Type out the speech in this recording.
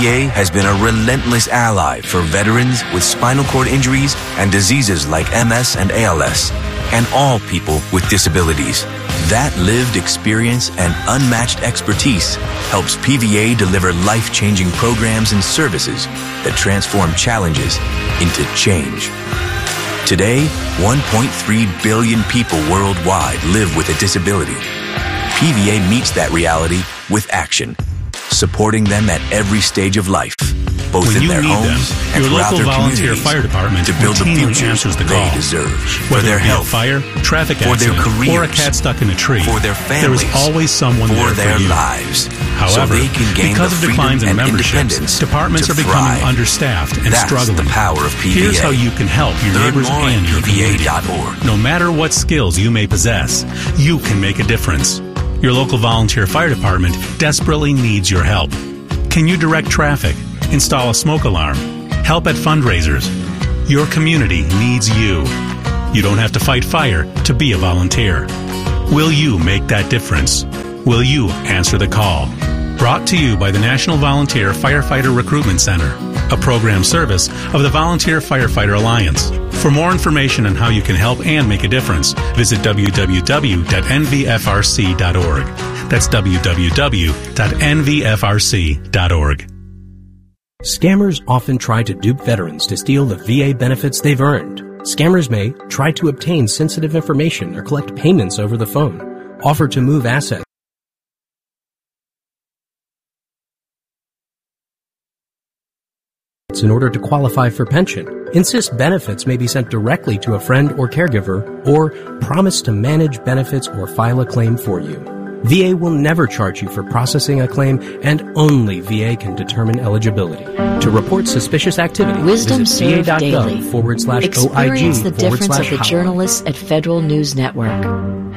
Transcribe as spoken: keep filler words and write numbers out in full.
V A has been a relentless ally for veterans with spinal cord injuries and diseases like M S and A L S, and all people with disabilities. That lived experience and unmatched expertise helps P V A deliver life-changing programs and services that transform challenges into change. Today, one point three billion people worldwide live with a disability. P V A meets that reality with action, supporting them at every stage of life, both when in you their need homes them, and your throughout local their volunteer communities fire department to build the routinely future answers the they call. deserve. For Whether their it be health, a fire, traffic for their accident, careers, or a cat stuck in a tree, for their families, there is always someone for there their for you. lives. However, so they can gain because the of declines in freedom and memberships, independence departments to are becoming thrive. understaffed and That's struggling. the power of P V A. Here's how you can help your Learn neighbors more and at your P V A community. dot org. No matter what skills you may possess, you can make a difference. Your local volunteer fire department desperately needs your help. Can you direct traffic, install a smoke alarm, help at fundraisers? Your community needs you. You don't have to fight fire to be a volunteer. Will you make that difference? Will you answer the call? Brought to you by the National Volunteer Firefighter Recruitment Center, a program service of the Volunteer Firefighter Alliance. For more information on how you can help and make a difference, visit w w w dot n v f r c dot org. That's w w w dot n v f r c dot org. Scammers often try to dupe veterans to steal the V A benefits they've earned. Scammers may try to obtain sensitive information or collect payments over the phone, offer to move assets in order to qualify for pension, insist benefits may be sent directly to a friend or caregiver, or promise to manage benefits or file a claim for you. V A will never charge you for processing a claim, and only V A can determine eligibility. To report suspicious activity, Wisdom visit V A dot Served Daily. gov forward slash Experience OIG the forward difference slash of the hotline. journalists at Federal News Network.